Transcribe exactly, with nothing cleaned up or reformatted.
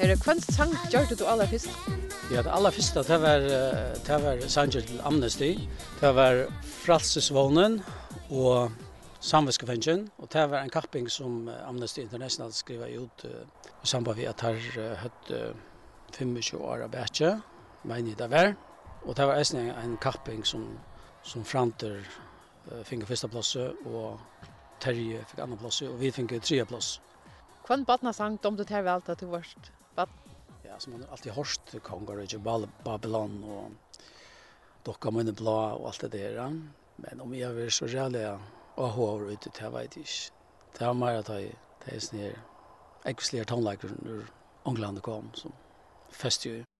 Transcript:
Är det kvant sang gjorde du alla först? Ja, det allra första det var eh, det var sanger til Amnesty. Det var Frelsesvånen og Samvetsgefengen, og det var en kapping som eh, Amnesty International skrev ut eh, i samband med at her uh, høtt tjugofem år av bætje, mener jeg det var. Og det var også en, en kapping som, som Franter uh, fikk første plass, og Terje fikk andre plass, og vi fikk tredje plass. Kvant badna sang dom du tar väl att du varst bad? Ja, som man har alltid hört Kongar och Babylon och Docka Munne Blå och allt det där. Men om jag vill så jävla och hör ut det här vet jag. Det har mer att ta det är snär. Exklusivt tonlager ur England kom som fest ju.